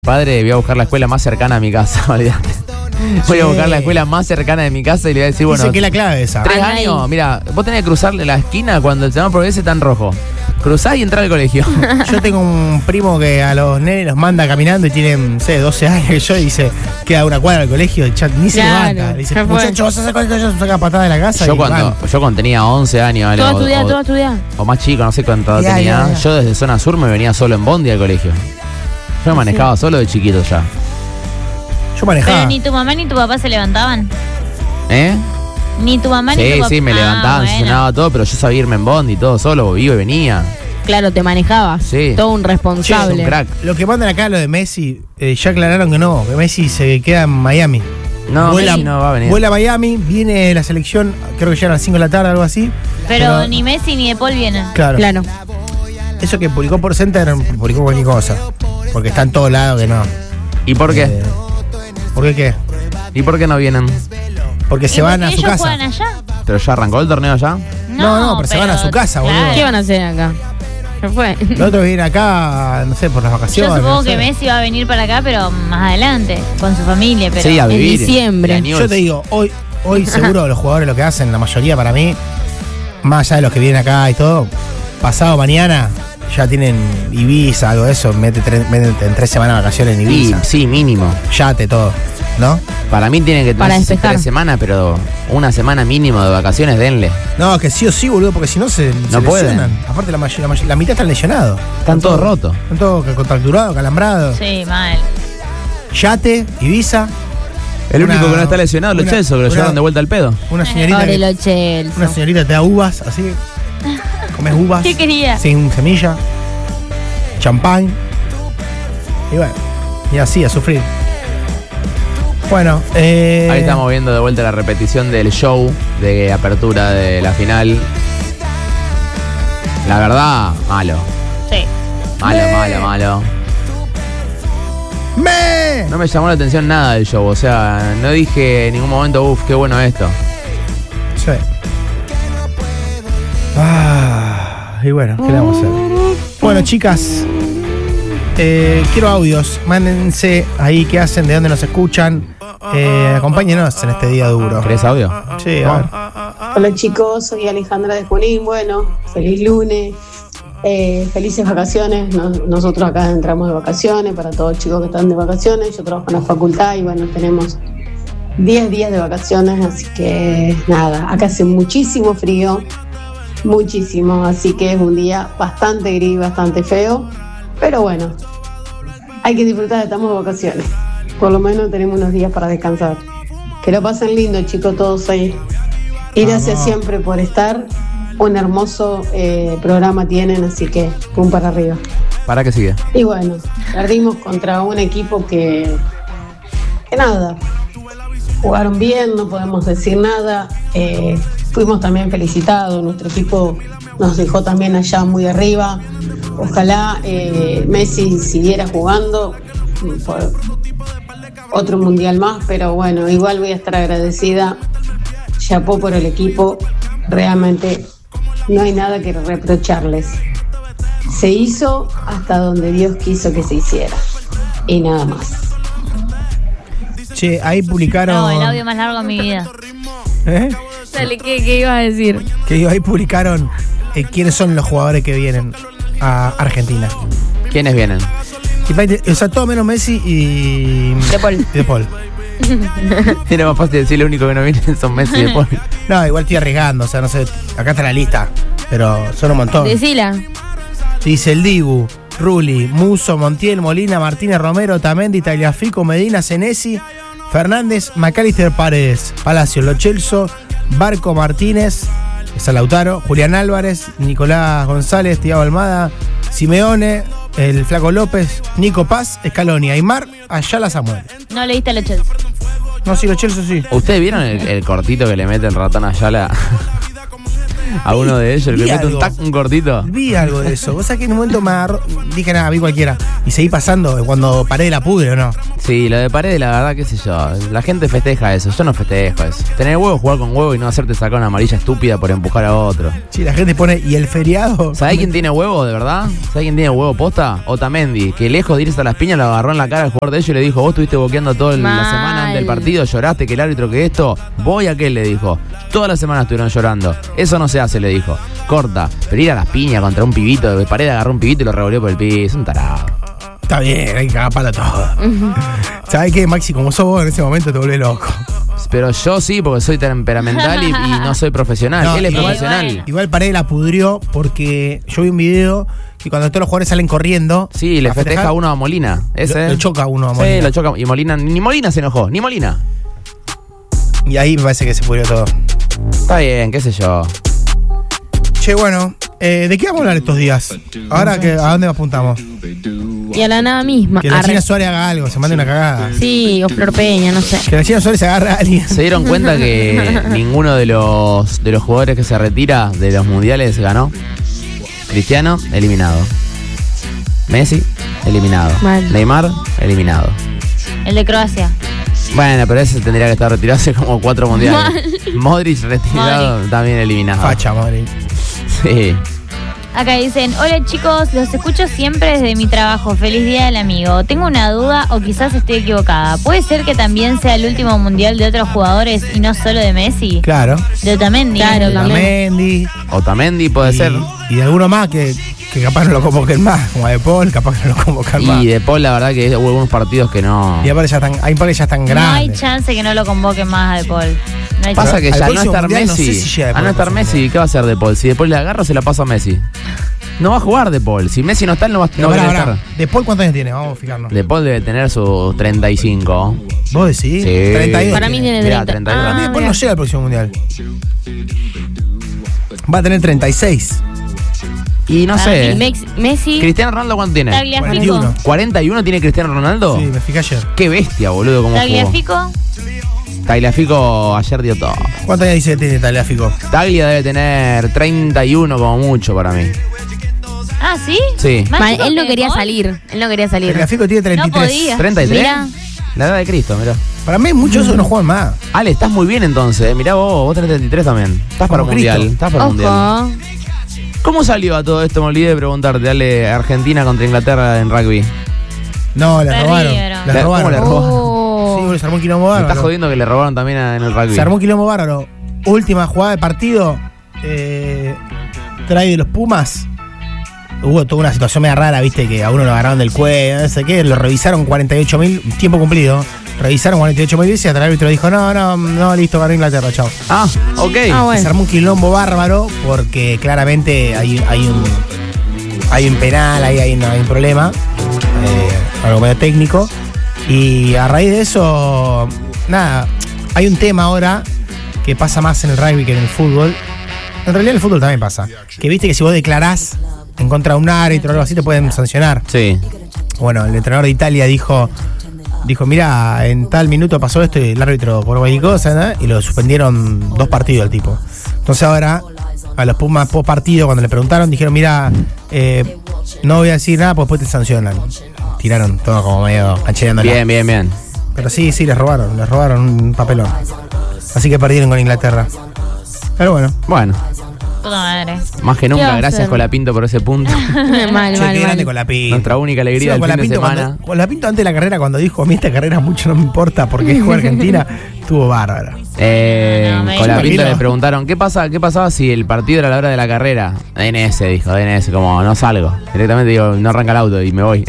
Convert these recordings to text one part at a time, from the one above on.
Padre, voy a buscar la escuela más cercana a mi casa, olvídate. Voy a buscar la escuela más cercana de mi casa y le voy a decir, bueno, dice que es la clave esa. 3 años, mira, vos tenés que cruzarle la esquina cuando el semáforo ese está en rojo. Cruzás y entrar al colegio. Yo tengo un primo que a los nenes los manda caminando y tienen, no sé, 12 años. Yo dice, queda una cuadra al colegio y ni se levanta. Le dice, muchacho, vas a sacar el colegio, saca patada de la casa. Yo cuando tenía 11 años, Toda estudiar. O más chico, no sé cuánto edad tenía. Ya. Yo desde zona sur me venía solo en bondi al colegio. Yo manejaba solo de chiquito ya. Yo manejaba. Pero ni tu mamá ni tu papá se levantaban. ¿Eh? Ni tu mamá ni tu papá. Sí, me levantaban, sonaba todo, pero yo sabía irme en bondi, todo solo, iba y venía. Claro, te manejabas. Sí. Todo un responsable. Sí, un crack. Lo que mandan acá, lo de Messi, ya aclararon que no, que Messi se queda en Miami. No, Messi no va a venir. Vuela a Miami, viene la selección, creo que llega a las 5 de la tarde, algo así. Pero ni Messi ni De Paul vienen. Claro. Eso que publicó por Center, publicó cualquier cosa. Porque está en todos lados que no. ¿Y por qué? ¿Por qué qué? ¿Y por qué no vienen? Porque se van a su casa. ¿Juegan allá? ¿Pero ya arrancó el torneo ya? No, pero se van a su casa, boludo. ¿Qué van a hacer acá? Se fue. Los otros vienen acá, no sé, por las vacaciones. Yo supongo que Messi va a venir para acá, pero más adelante, con su familia. Pero sí, a vivir. En diciembre. Yo te digo, hoy seguro los jugadores lo que hacen, la mayoría para mí, más allá de los que vienen acá y todo, pasado mañana ya tienen Ibiza, algo de eso, meten en 3 semanas de vacaciones en Ibiza. Sí, mínimo. Yate, todo, ¿no? Para mí tienen que tener 3 semanas, pero una semana mínimo de vacaciones denle. No, que sí o sí, boludo, porque si no se lesionan. Aparte la mitad están lesionados. Están todos rotos. Están todos contracturados, calambrados. Sí, mal. Yate, Ibiza. El único que no está lesionado, Lo Celso, que lo llevaron de vuelta al pedo. Una señorita te da uvas, así. Comes uvas. ¿Qué quería? Sin semilla. Champán. Y bueno, y así, a sufrir. Bueno, ahí estamos viendo de vuelta la repetición del show de apertura de la final. La verdad, malo. Sí. Malo. No me llamó la atención nada del show, o sea, no dije en ningún momento, qué bueno esto. Sí. Y bueno, ¿qué le vamos a hacer? Bueno, chicas, quiero audios. Mándense ahí qué hacen, de dónde nos escuchan. Acompáñenos en este día duro. ¿Querés audio? Sí, a ver. Hola chicos, soy Alejandra de Junín. Bueno, feliz lunes. Felices vacaciones. Nosotros acá entramos de vacaciones para todos los chicos que están de vacaciones. Yo trabajo en la facultad y bueno, tenemos 10 días de vacaciones, así que nada, acá hace muchísimo frío, muchísimo, así que es un día bastante gris, bastante feo, pero bueno, hay que disfrutar, estamos de vacaciones, por lo menos tenemos unos días para descansar. Que lo pasen lindo, chicos, todos ahí. Y gracias siempre por estar. Un hermoso programa tienen, así que pum para arriba. ¿Para qué sigue? Y bueno, perdimos contra un equipo que nada, jugaron bien, no podemos decir nada. Fuimos también felicitados, nuestro equipo nos dejó también allá muy arriba. Ojalá Messi siguiera jugando por otro mundial más, pero bueno, igual voy a estar agradecida. Chapó por el equipo, realmente no hay nada que reprocharles. Se hizo hasta donde Dios quiso que se hiciera. Y nada más. Che, ahí publicaron. No, el audio más largo de mi vida. Dale, ¿qué ibas a decir? Que ahí publicaron quiénes son los jugadores que vienen a Argentina. ¿Quiénes vienen? O sea, todo menos Messi y De Paul. Era más fácil decir lo único que no vienen son Messi y De Paul. No, igual estoy arriesgando, o sea, no sé, acá está la lista, pero son un montón. Decila. Dice el Dibu, Rulli, Muso, Montiel, Molina, Martínez, Romero, Tamendi, Tagliafico, Medina, Senesi, Fernández, Macalister, Paredes, Palacios, Lo Celso, Barco, Martínez, Lautaro, Julián Álvarez, Nicolás González, Thiago Almada, Simeone, el Flaco López, Nico Paz, Scaloni, Aymar, Ayala, Samuel. No leíste a Lo Celso. No, sí, Lo Celso sí. ¿Ustedes vieron el cortito que le mete el ratón a Ayala? a uno de ellos, el que Vi mete algo. un cortito. Vi algo de eso. Vos sabés que en un momento me agarró, dije nada, vi cualquiera. Y seguí pasando cuando paré de la pudre, ¿o no? Sí, lo de Paredes, la verdad, qué sé yo. La gente festeja eso. Yo no festejo eso. Tener huevo, jugar con huevo y no hacerte sacar una amarilla estúpida por empujar a otro. Sí, la gente pone, ¿y el feriado? ¿Sabés quién tiene huevo, de verdad? ¿Sabés quién tiene huevo posta? Otamendi, que lejos de irse a las piñas lo agarró en la cara al jugador de ellos y le dijo: vos estuviste boqueando toda la Mal. semana antes del partido, lloraste, que el árbitro, que esto. Voy a aquel, le dijo. Toda la semana estuvieron llorando. Eso no se hace, le dijo. Corta. Pero ir a las piñas contra un pibito, de Paredes agarró un pibito y lo revolvió por el piso. Es un tarado. Está bien, hay que cagar palo todo. ¿Sabés qué, Maxi? Como sos vos en ese momento te volvés loco. Pero yo sí, porque soy temperamental y no soy profesional. No, Él es igual- profesional. Igual Paredes la pudrió porque yo vi un video que cuando todos los jugadores salen corriendo. Sí, le a festeja festejar, uno a Molina. Ese. Lo choca uno a Molina. Sí, lo choca. Y Molina, ni Molina se enojó, ni Molina. Y ahí me parece que se pudrió todo. Está bien, qué sé yo. Che, bueno, ¿de qué vamos a hablar estos días? Ahora, ¿a dónde apuntamos? Y a la nada misma. Que la Arre. China Suárez haga algo, se mande una cagada. Sí, o Flor Peña, no sé. Que la China Suárez se agarre a alguien. ¿Se dieron cuenta que ninguno de los jugadores que se retira de los mundiales ganó? Cristiano, eliminado. Messi, eliminado. Mal. Neymar, eliminado. El de Croacia. Bueno, pero ese tendría que estar retirado hace como 4 mundiales. Mal. Modric retirado, también eliminado. Facha, madre. Sí. Acá dicen, hola chicos, los escucho siempre desde mi trabajo. Feliz día del amigo. Tengo una duda o quizás estoy equivocada. ¿Puede ser que también sea el último mundial de otros jugadores y no solo de Messi? Claro. De Otamendi. Claro, Mendy. Otamendi puede ser. Y de alguno más que capaz no lo convoquen más, como a De Paul, capaz que no lo convocan más. Y De Paul, la verdad que hubo algunos partidos que no. Y aparte ya están, hay pares ya están No hay grandes. chance que no lo convoquen más a De Paul. No hay Pasa chance. que Al ya no próximo estar mundial no Messi. sé si llega De A Paul no al estar próximo Messi, mundial. ¿qué va a hacer De Paul? Si De Paul le agarra, se la pasa a Messi. No va a jugar De Paul. Si Messi no está, él no va Pero a pará, querer pará. estar. ¿De Paul cuántos años tiene? Vamos a fijarnos. De Paul debe tener sus 35. ¿Vos decís? Sí. 32. Para mí tiene Mirá, 30. 32. Para mí De Paul mira. no llega al próximo mundial. Va a tener 36. Y no Para sé. mí Messi. ¿Cristiano Ronaldo cuánto tiene? Tagliafico. 41. ¿41 tiene Cristiano Ronaldo? Sí, me fijé ayer. Qué bestia, boludo, cómo jugó. Tagliafico. Tagliafico ayer dio todo. ¿Cuántos años dice que tiene Tagliafico? Taglia debe tener 31 como mucho para mí. Ah, ¿sí? Sí. ¿Más Mal, chico él no que quería Paul? salir. Él no quería salir. Tagliafico tiene 33. No podía. 33. Mira. La edad de Cristo, mirá. Para mí muchos que no juegan más. Ale, estás muy bien entonces. Mirá vos tenés 33 también. Estás para Como mundial. Cristo. Estás para mundial. Ojo. ¿Cómo salió a todo esto? Me olvidé de preguntarte. Ale, Argentina contra Inglaterra en rugby. No, les robaron. Perdieron. Les ¿Cómo robaron. le robaron? Oh. Sí, boludo, se armó un quilombo Me estás bárbaro. jodiendo que le robaron también en el rugby. Se armó un quilombo bárbaro. Última jugada de partido. Trae de los Pumas. Hubo toda una situación media rara, viste, que a uno lo agarraron del cuello, no sé qué. Lo revisaron 48.000, tiempo cumplido. Revisaron 48.000 veces y hasta el árbitro dijo: no, listo, ganó Inglaterra, chao. Ah, ok. Ah, bueno. Se armó un quilombo bárbaro porque claramente hay un penal, hay un problema, algo medio técnico. Y a raíz de eso, nada, hay un tema ahora que pasa más en el rugby que en el fútbol. En realidad en el fútbol también pasa. Que viste que si vos declarás en contra de un árbitro o algo así te pueden sancionar. Sí. Bueno, el entrenador de Italia dijo, mira, en tal minuto pasó esto y el árbitro por cualquier cosa, ¿no? Y lo suspendieron 2 partidos al tipo. Entonces ahora, a los Pumas post partido, cuando le preguntaron, dijeron, mira, no voy a decir nada, pues después te sancionan. Tiraron todo como medio canchereándola. Bien. Pero sí, les robaron un papelón. Así que perdieron con Inglaterra. Pero bueno. Bueno, Puta madre. más que ¿Qué va nunca, a gracias hacer? Colapinto por ese punto. mal, Che, mal, qué grande mal. con la Pinto. Nuestra única alegría del fin de semana. Con la Pinto antes de la carrera, cuando dijo, a mí esta carrera mucho no me importa porque juega Argentina, estuvo bárbara. No, Colapinto imagino. le preguntaron ¿qué pasaba si el partido era a la hora de la carrera? DNS, dijo, DNS, como no salgo. Directamente digo, no arranca el auto y me voy.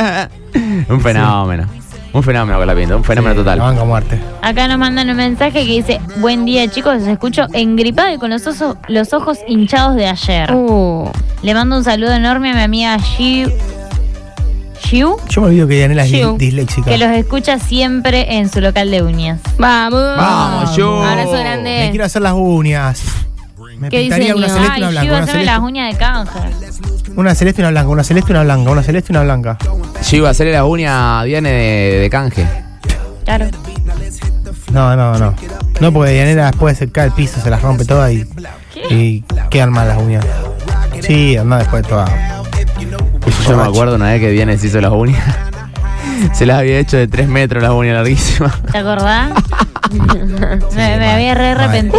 Un fenómeno. Un fenómeno Colapinto, un fenómeno La total. banca muerte. Acá nos mandan un mensaje que dice: buen día chicos, los escucho engripado y con los ojos hinchados de ayer. Le mando un saludo enorme a mi amiga Shiu, Yo me olvido que Dianela es Chiu. disléxica. que los escucha siempre en su local de uñas. Vamos. Vamos, yo. Abrazo Me grande. quiero hacer las uñas. Me ¿Qué pintaría una diseño? celeste y Ay, una yo iba a blanca. hacerme las uñas de canje. Una celeste y una blanca, una celeste y una blanca, una celeste y una blanca. Yo iba a hacerle la uña a Diane de canje. Claro. No, porque Dianela después se cae al piso, se las rompe todas y Y quedan mal las uñas. Sí, anda después toda. Yo me acuerdo una vez que Diana se hizo las uñas. Se las había hecho de 3 metros las uñas larguísimas. ¿Te acordás? me había re arrepentido.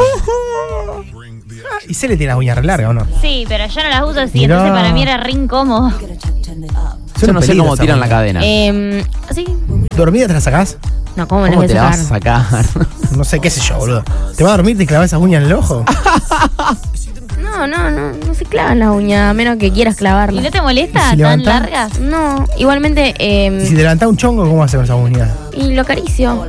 Y se le tiene las uñas re largas, ¿o no? Sí, pero yo no las uso así, Mirá. entonces para mí era re incómodo. Yo no sé cómo tiran la cadena. ¿Sí? ¿Dormida te la sacás? No, ¿cómo ¿Cómo les te voy la a vas a sacar? sacar? No sé, qué sé yo, boludo. ¿Te vas a dormir y te clavas esas uñas en el ojo? No se clavan las uñas, a menos que quieras ¿Y clavarlas. no te molesta ¿Y si tan levantás? largas? No, igualmente, Y si te levantás un chongo, ¿cómo haces con esas uñas? y lo acaricio.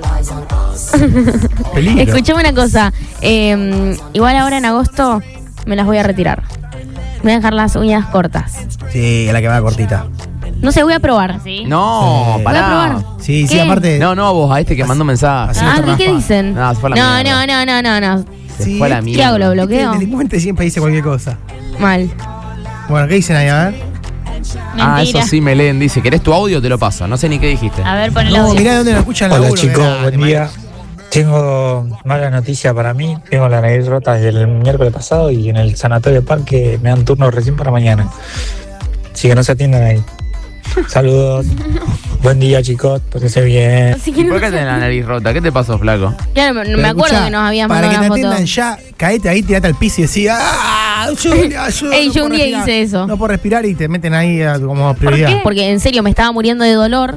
Peligro. Escuchame una cosa, igual ahora en agosto me las voy a retirar. Voy a dejar las uñas cortas. Sí, la que va cortita. No sé, voy a probar. ¿Sí? No, Sí. Voy a pará. probar. Sí, sí, ¿Qué? aparte. No, vos a este que mandó mensaje. Así Ah, no te ¿qué raspa. dicen? No, se fue a la mierda. No. Se Sí. fue a la ¿Qué mierda. ¿Qué hago? ¿Lo El bloqueo? delincuente siempre dice cualquier cosa. Mal. Bueno, ¿qué dicen ahí? A ver. Ah, Mentira. eso sí me leen. Dice, ¿querés tu audio? Te lo paso. No sé ni qué dijiste. A ver, pon el No, audio. mirá de dónde lo escuchan la Hola chicos, buen día. Tengo mala noticia para mí. Tengo la nariz rota desde el miércoles pasado y en el sanatorio Parque me dan turno recién para mañana. Así que no se atiendan ahí. Saludos. Buen día chicos, pórtense bien. Así que no ¿Por qué sé. tenés la nariz rota? ¿Qué te pasó, flaco? Claro, me acuerdo que nos habías para mandado que una te foto. atiendan ya, caete ahí, tirate al piso y decís, ¡ah! Ayuda, ayuda. Ey, no yo puedo un día respirar. hice eso. No puedo respirar y te meten ahí como prioridad. qué? Porque en serio me estaba muriendo de dolor.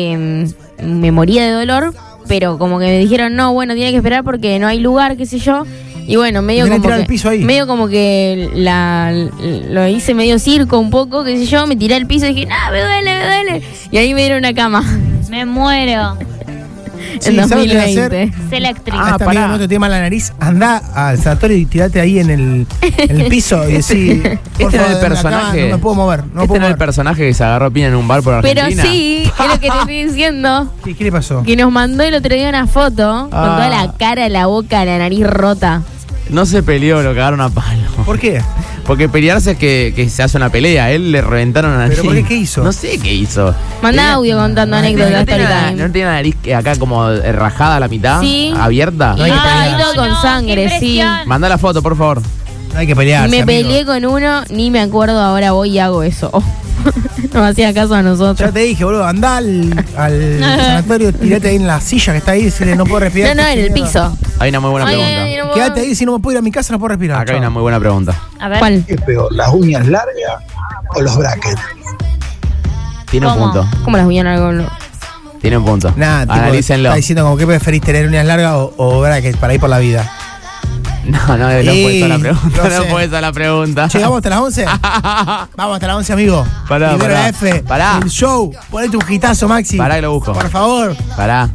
Me moría de dolor. Pero como que me dijeron, no, bueno, tiene que esperar porque no hay lugar, qué sé yo. Y bueno, medio Tenés que como tirar que, al piso ahí. medio como que lo hice medio circo un poco, qué sé yo. Me tiré al piso y dije, no, me duele. Y ahí me dieron una cama. Me muero. Sí, En ¿sabes lo que vas a hacer? 2020. Sé la actriz. Ah, esta amiga no te tiene mal la nariz, anda al sanatorio y tirate ahí en el piso y decís, por Este era favor, el de la personaje. cama, no me puedo mover, no Este puedo no es el mover. personaje que se agarró piña en un bar por Pero Argentina. sí, es lo que te estoy diciendo. ¿Qué le pasó? Que nos mandó el otro día una foto con toda la cara, la boca, la nariz rota. No se peleó, lo cagaron a palo. ¿Por qué? Porque pelearse es que se hace una pelea. A él le reventaron la nariz. ¿Pero por qué? ¿Qué hizo? No sé qué hizo. Manda Tenía- audio contando No anécdotas. tiene story la- time. no tiene la nariz acá como rajada a la mitad. Sí. Abierta. No hay que Ah, pelear. y todo con sangre, qué sí. impresión. Manda la foto, por favor. No hay que pelearse, Me amigo. peleé con uno, ni me acuerdo, ahora voy y hago eso. No me hacía caso a Ya nosotros. te dije, boludo, andá al sanatorio, tirate ahí en la silla que está ahí y decirle, no puedo respirar. No, en el piso. Hay una muy buena Ay, pregunta. ay, no puedo. Quédate ahí, si no me puedo ir a mi casa no puedo respirar. Acá hay Chao. una muy buena pregunta. A ver. ¿Cuál? ¿Qué es peor, las uñas largas o los brackets? Tiene un ¿Cómo? punto. ¿Cómo las voy a algo? Tiene un punto. Nada, tipo, Analícenlo. está diciendo como que preferís tener uñas largas o brackets para ir por la vida. No fue esa la pregunta. no No sé. fue esa la pregunta. ¿Llegamos hasta las 11? Vamos hasta las 11, amigo. Pará, Libera pará. la F. Pará. El show. Ponete un hitazo, Maxi. Pará que lo busco. Por favor. Pará.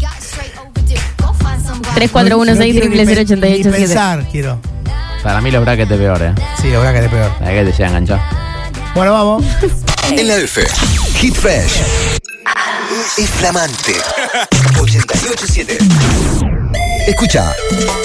3416 Ni pensar, quiero. Para mí los brackets es peor, Sí, los brackets es peor. La que te llega a enganchar. Bueno, vamos. En la F, Hit Fresh. Es flamante. 88.7. Escucha.